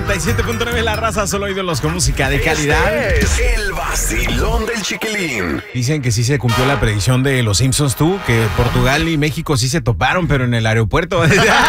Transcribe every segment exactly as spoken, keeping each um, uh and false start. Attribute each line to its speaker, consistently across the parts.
Speaker 1: noventa y siete punto nueve La Raza, solo ídolos con música de calidad.
Speaker 2: Este es el vacilón del Chiquilín.
Speaker 1: Dicen que sí se cumplió la predicción de los Simpsons, tú, que Portugal y México sí se toparon, pero en el aeropuerto.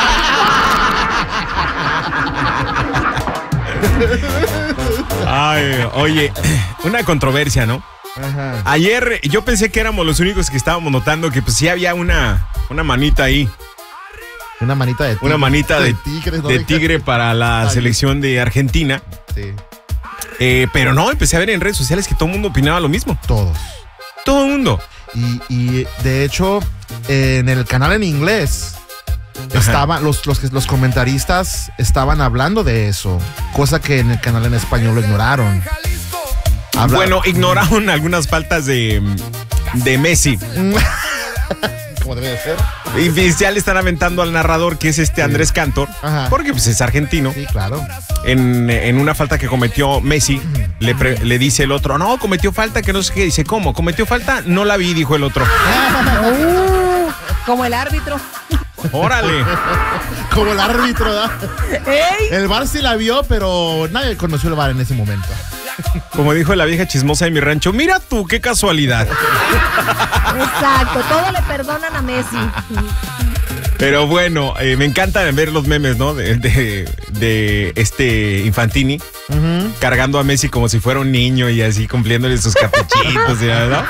Speaker 1: Ay, oye, una controversia, ¿no?
Speaker 3: Ajá.
Speaker 1: Ayer yo pensé que éramos los únicos que estábamos notando que pues sí había una, una manita ahí.
Speaker 3: Una manita de tigre.
Speaker 1: Una manita de,
Speaker 3: de tigre, no
Speaker 1: de
Speaker 3: de
Speaker 1: tigre para la
Speaker 3: Ay.
Speaker 1: selección de Argentina.
Speaker 3: Sí,
Speaker 1: Eh, pero no, empecé a ver en redes sociales que todo el mundo opinaba lo mismo.
Speaker 3: todos.
Speaker 1: Todo el mundo.
Speaker 3: Y, y de hecho, en el canal en inglés, estaban los, los, que- los comentaristas estaban hablando de eso, cosa que en el canal en español lo ignoraron. Habla-
Speaker 1: Bueno, ignoraron algunas faltas de, de Messi.
Speaker 3: como debe de ser.
Speaker 1: Y ya le están aventando al narrador, que es este Andrés Cantor,
Speaker 3: Ajá.
Speaker 1: porque pues es argentino.
Speaker 3: Sí, claro.
Speaker 1: En, en una falta que cometió Messi, le, pre- le dice el otro, no, cometió falta, que no sé qué. Dice, ¿cómo? ¿Cometió falta? No la vi, dijo el otro.
Speaker 4: Uh, como el árbitro.
Speaker 1: Órale.
Speaker 3: Como el árbitro, ¿verdad?
Speaker 4: ¡Ey!
Speaker 3: El V A R sí la vio, pero nadie conoció el V A R en ese momento.
Speaker 1: Como dijo la vieja chismosa de mi rancho, mira tú, qué casualidad.
Speaker 4: Exacto, todo le perdonan a Messi.
Speaker 1: Pero bueno, eh, me encanta ver los memes, ¿no? De, de, de este Infantini
Speaker 3: Ujú.
Speaker 1: cargando a Messi como si fuera un niño y así cumpliéndole sus caprichitos, ¿no?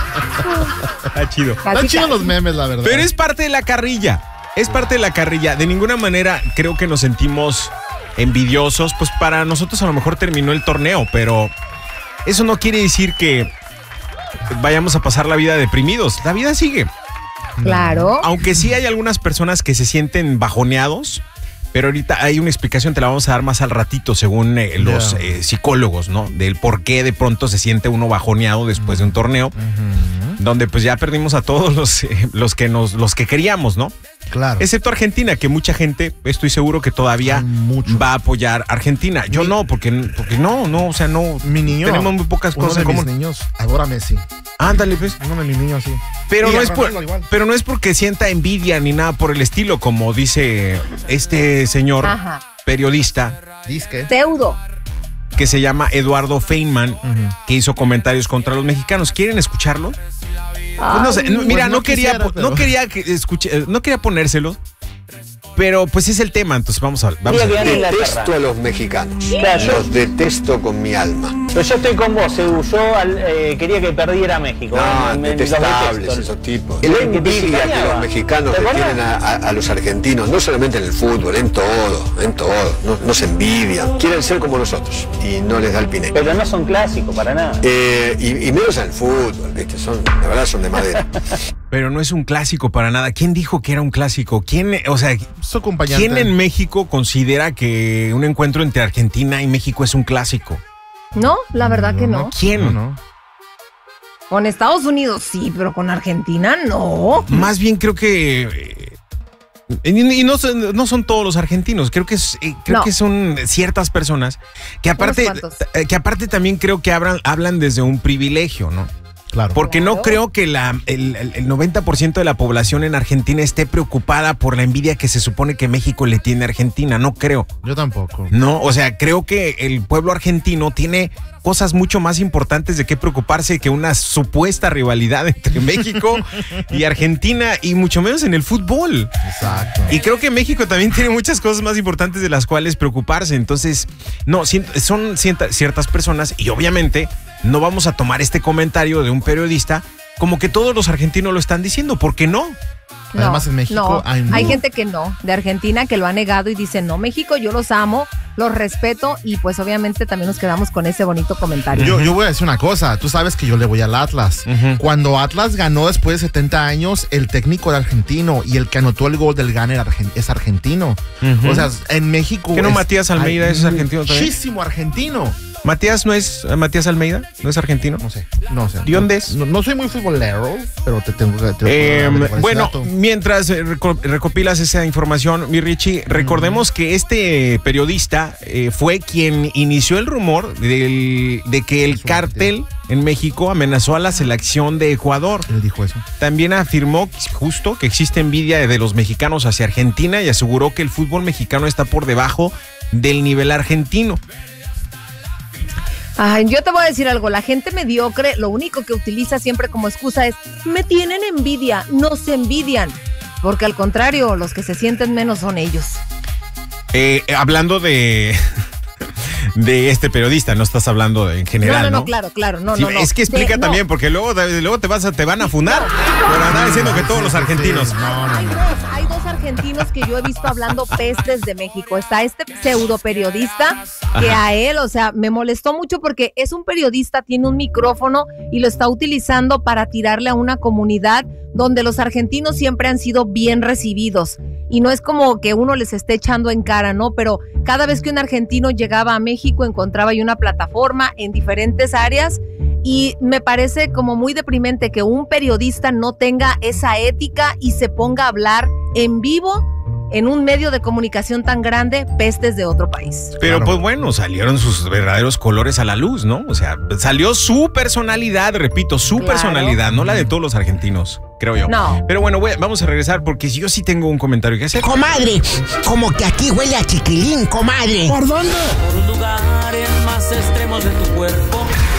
Speaker 1: Está chido.
Speaker 3: Están
Speaker 4: Casi,
Speaker 3: chidos
Speaker 4: casi.
Speaker 3: los memes, la verdad.
Speaker 1: Pero es parte de la carrilla. Es parte de la carrilla. De ninguna manera creo que nos sentimos envidiosos. Pues para nosotros a lo mejor terminó el torneo, pero eso no quiere decir que vayamos a pasar la vida deprimidos. La vida sigue.
Speaker 4: Claro.
Speaker 1: Aunque sí hay algunas personas que se sienten bajoneados, pero ahorita hay una explicación, te la vamos a dar más al ratito, según eh, los
Speaker 3: Ya.
Speaker 1: eh, psicólogos, ¿no? Del por qué de pronto se siente uno bajoneado después de un torneo,
Speaker 3: Ujú.
Speaker 1: donde pues ya perdimos a todos los, eh, los que nos, los que queríamos, ¿no?
Speaker 3: Claro.
Speaker 1: Excepto Argentina, que mucha gente, estoy seguro que todavía
Speaker 3: Hay mucho.
Speaker 1: va a apoyar a Argentina. Yo
Speaker 3: Mi-
Speaker 1: no, porque, porque no, no, o sea, no.
Speaker 3: Mi niño.
Speaker 1: Tenemos muy pocas
Speaker 3: uno
Speaker 1: cosas en
Speaker 3: de mis
Speaker 1: común.
Speaker 3: niños adora a Messi.
Speaker 1: Ándale, pues.
Speaker 3: Uno de mis niños, sí.
Speaker 1: Pero
Speaker 3: Y
Speaker 1: no,
Speaker 3: a
Speaker 1: es por,
Speaker 3: Ronaldo igual.
Speaker 1: pero no es porque sienta envidia ni nada por el estilo, como dice este señor
Speaker 4: Ajá.
Speaker 1: periodista
Speaker 3: Disque.
Speaker 4: Pseudo.
Speaker 1: que se llama Eduardo Feynman,
Speaker 3: Ujú.
Speaker 1: que hizo comentarios contra los mexicanos. ¿Quieren escucharlo? Pues no sé, no,
Speaker 3: pues
Speaker 1: mira,
Speaker 3: no
Speaker 1: no quería,
Speaker 3: quisiera,
Speaker 1: po-
Speaker 3: pero-
Speaker 1: no quería que escuche, no quería ponérselos, pero pues es el tema, entonces vamos a vamos a ver.
Speaker 5: Detesto a los mexicanos. Los detesto con mi alma.
Speaker 6: Pero yo estoy con vos, Edu. Yo al- eh, quería que perdiera México.
Speaker 5: No,
Speaker 6: Me- me- los
Speaker 5: detestables
Speaker 6: detesto.
Speaker 5: esos tipos.
Speaker 6: ¿Que
Speaker 5: La
Speaker 6: te
Speaker 5: envidia que
Speaker 6: chicaneaba?
Speaker 5: los mexicanos
Speaker 6: ¿Te
Speaker 5: le
Speaker 6: acordás?
Speaker 5: tienen a, a- a los argentinos, no solamente en el fútbol, en todo, en todo. No, no se envidian. Quieren ser como nosotros y no les da el piné.
Speaker 6: Pero no son clásicos para nada.
Speaker 5: Eh, y, y menos en el fútbol, ¿viste? Son, la verdad son de madera.
Speaker 1: Pero no es un clásico para nada. ¿Quién dijo que era un clásico? ¿Quién, o sea,
Speaker 3: Su acompañante.
Speaker 1: quién en México considera que un encuentro entre Argentina y México es un clásico?
Speaker 4: No, la verdad que no.
Speaker 1: ¿Quién?
Speaker 3: No, no.
Speaker 4: Con Estados Unidos sí, pero con Argentina no.
Speaker 1: Más bien creo que eh, y, y no, son, no son todos los argentinos, creo que es, eh, creo
Speaker 4: No.
Speaker 1: que son ciertas personas que aparte
Speaker 4: Unos cuantos.
Speaker 1: eh, que aparte también creo que hablan, hablan desde un privilegio, ¿no?
Speaker 3: Claro.
Speaker 1: Porque no
Speaker 4: Claro.
Speaker 1: creo que la, el, el- el noventa por ciento de la población en Argentina esté preocupada por la envidia que se supone que México le tiene a Argentina. No creo.
Speaker 3: Yo tampoco.
Speaker 1: No, o sea, creo que el pueblo argentino tiene cosas mucho más importantes de qué preocuparse que una supuesta rivalidad entre México y Argentina, y mucho menos en el fútbol.
Speaker 3: Exacto.
Speaker 1: Y creo que México también tiene muchas cosas más importantes de las cuales preocuparse. Entonces, no, sien- son cienta- ciertas personas, y obviamente no vamos a tomar este comentario de un periodista como que todos los argentinos lo están diciendo, porque no.
Speaker 4: No,
Speaker 3: Además, en México
Speaker 4: no.
Speaker 3: hay mu-
Speaker 4: Hay gente que no, de Argentina, que lo ha negado y dice, no, México, yo los amo, los respeto, y pues obviamente también nos quedamos con ese bonito comentario.
Speaker 3: Yo, yo voy a decir una cosa, tú sabes que yo le voy al Atlas.
Speaker 1: Ujú.
Speaker 3: Cuando Atlas ganó después de setenta años, el técnico era argentino y el que anotó el gol del gane era argen- es argentino.
Speaker 1: Ujú.
Speaker 3: O sea, en México...
Speaker 1: ¿Que no
Speaker 3: es-
Speaker 1: Matías Almeida
Speaker 3: hay
Speaker 1: es argentino también?
Speaker 3: Muchísimo argentino.
Speaker 1: Matías no es eh, Matías Almeida, no es argentino.
Speaker 3: No sé, no sé.
Speaker 1: ¿De dónde es?
Speaker 3: No, no soy muy futbolero, pero te tengo que... te-
Speaker 1: Eh,
Speaker 3: averiguar ese
Speaker 1: bueno,
Speaker 3: dato.
Speaker 1: mientras eh, reco- recopilas esa información, mi Richie, recordemos que este periodista eh, fue quien inició el rumor del- de que el
Speaker 3: Su
Speaker 1: cártel en México amenazó a la selección de Ecuador.
Speaker 3: ¿Quién dijo eso?
Speaker 1: También afirmó justo que existe envidia de los mexicanos hacia Argentina y aseguró que el fútbol mexicano está por debajo del nivel argentino.
Speaker 4: Ay, yo te voy a decir algo, la gente mediocre lo único que utiliza siempre como excusa es me tienen envidia, nos envidian, porque al contrario, los que se sienten menos son ellos.
Speaker 1: Eh, hablando de... de este periodista, no estás hablando en general, ¿no?
Speaker 4: No, no, no, claro, claro, no,
Speaker 1: sí,
Speaker 4: no, no.
Speaker 1: Es que explica
Speaker 4: de,
Speaker 1: también,
Speaker 4: no.
Speaker 1: porque luego, luego te vas a, te van a funar por andar diciendo que todos los argentinos.
Speaker 3: Sí, no, no,
Speaker 4: Hay
Speaker 3: no.
Speaker 4: dos, hay dos argentinos que yo he visto hablando pestes de México. Está este pseudo periodista que
Speaker 1: Ajá.
Speaker 4: a él, o sea, me molestó mucho porque es un periodista, tiene un micrófono y lo está utilizando para tirarle a una comunidad donde los argentinos siempre han sido bien recibidos. Y no es como que uno les esté echando en cara, ¿no? Pero cada vez que un argentino llegaba a México encontraba ahí una plataforma en diferentes áreas y me parece como muy deprimente que un periodista no tenga esa ética y se ponga a hablar en vivo en un medio de comunicación tan grande, pestes de otro país.
Speaker 1: Pero
Speaker 3: Claro.
Speaker 1: pues bueno, salieron sus verdaderos colores a la luz, ¿no? O sea, salió su personalidad, repito, su
Speaker 4: Claro.
Speaker 1: personalidad, no la de todos los argentinos, creo yo.
Speaker 4: No.
Speaker 1: Pero bueno, voy- vamos a regresar porque yo sí tengo un comentario que hacer.
Speaker 7: Comadre, como que aquí huele a chiquilín, comadre. ¿Por dónde?
Speaker 8: Por lugares más extremos de tu cuerpo.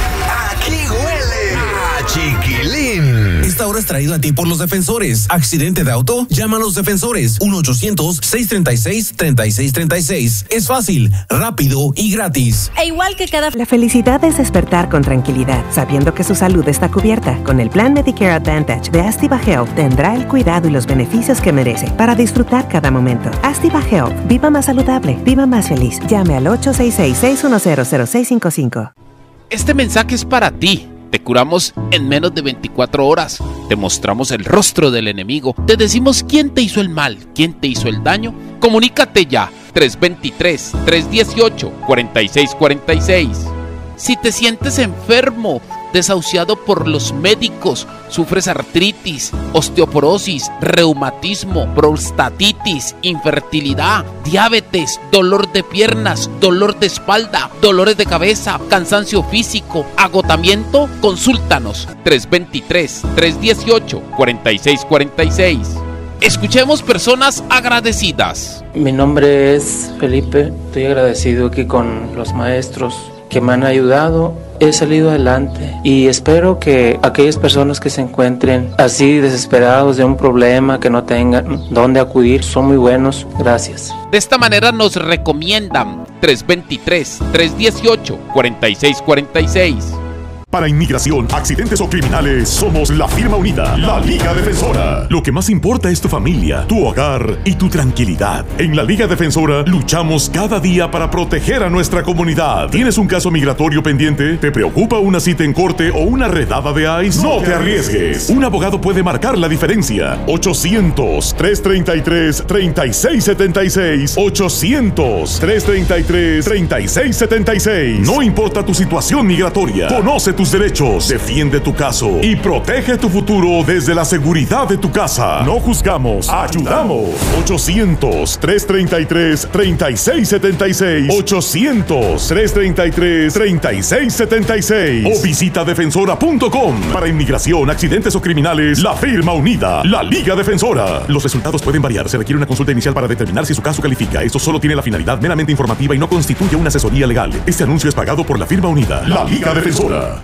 Speaker 2: Aquí huele a chiquilín.
Speaker 9: Esta hora es traído a ti por los defensores. ¿Accidente de auto? Llama a los defensores. uno ochocientos, seiscientos treinta y seis, treinta y seis treinta y seis. Es fácil, rápido y gratis.
Speaker 10: E igual que cada... La felicidad es despertar con tranquilidad, sabiendo que su salud está cubierta. Con el plan Medicare Advantage de Astiva Health tendrá el cuidado y los beneficios que merece para disfrutar cada momento. Astiva Health. Viva más saludable. Viva más feliz. Llame al ocho seis seis, seis uno cero, cero seis cinco cinco.
Speaker 11: Este mensaje es para ti. Te curamos en menos de veinticuatro horas. Te mostramos el rostro del enemigo. Te decimos quién te hizo el mal, quién te hizo el daño. Comunícate ya. tres dos tres, tres uno ocho, cuatro seis cuatro seis. Si te sientes enfermo, desahuciado por los médicos, sufres artritis, osteoporosis, reumatismo, prostatitis, infertilidad, diabetes, dolor de piernas, dolor de espalda, dolores de cabeza, cansancio físico, agotamiento, consúltanos. tres dos tres, tres uno ocho, cuatro seis cuatro seis. Escuchemos personas agradecidas.
Speaker 6: Mi nombre es Felipe, estoy agradecido aquí con los maestros que me han ayudado. He salido adelante y espero que aquellas personas que se encuentren así desesperados de un problema, que no tengan dónde acudir, son muy buenos. Gracias.
Speaker 11: De esta manera nos recomiendan tres dos tres, tres uno ocho, cuatro seis cuatro seis.
Speaker 12: Para inmigración, accidentes o criminales, somos la firma unida, la Liga Defensora. Lo que más importa es tu familia, tu hogar y tu tranquilidad. En la Liga Defensora luchamos cada día para proteger a nuestra comunidad. ¿Tienes un caso migratorio pendiente? ¿Te preocupa una cita en corte o una redada de ICE? No te arriesgues. Un abogado puede marcar la diferencia. ochocientos, tres treinta y tres, treinta y seis setenta y seis. ochocientos, tres treinta y tres, treinta y seis setenta y seis. No importa tu situación migratoria. Conoce tus derechos, defiende tu caso y protege tu futuro desde la seguridad de tu casa. No juzgamos, ayudamos. ochocientos, tres treinta y tres, treinta y seis setenta y seis. ochocientos, tres treinta y tres, treinta y seis setenta y seis. O visita defensora punto com. Para inmigración, accidentes o criminales, la firma unida, la Liga Defensora. Los resultados pueden variar. Se requiere una consulta inicial para determinar si su caso califica. Esto solo tiene la finalidad meramente informativa y no constituye una asesoría legal. Este anuncio es pagado por la firma unida, la Liga Defensora.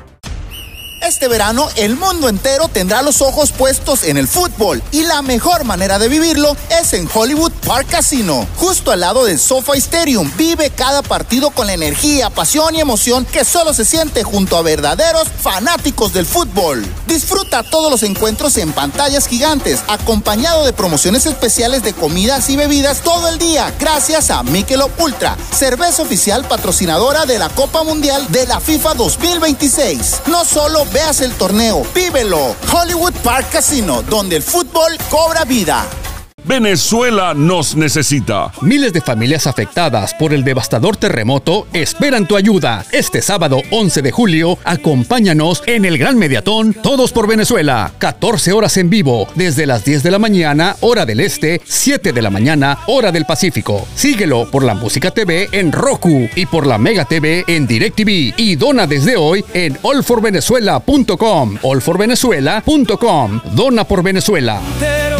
Speaker 13: Este verano, el mundo entero tendrá los ojos puestos en el fútbol y la mejor manera de vivirlo es en Hollywood Park Casino, justo al lado del SoFi Stadium. Vive cada partido con la energía, pasión y emoción que solo se siente junto a verdaderos fanáticos del fútbol. Disfruta todos los encuentros en pantallas gigantes, acompañado de promociones especiales de comidas y bebidas todo el día, gracias a Michelob Ultra, cerveza oficial patrocinadora de la Copa Mundial de la FIFA dos mil veintiséis. No solo veas el torneo, vívelo. Hollywood Park Casino, donde el fútbol cobra vida.
Speaker 14: Venezuela nos necesita.
Speaker 15: Miles de familias afectadas por el devastador terremoto esperan tu ayuda. Este sábado once de julio, acompáñanos en el Gran Mediatón Todos por Venezuela. catorce horas en vivo, desde las diez de la mañana, hora del este, siete de la mañana, hora del Pacífico. Síguelo por la Música T V en Roku y por la Mega T V en DirecTV. Y dona desde hoy en all for venezuela punto com. all for venezuela punto com. Dona por Venezuela.
Speaker 8: Pero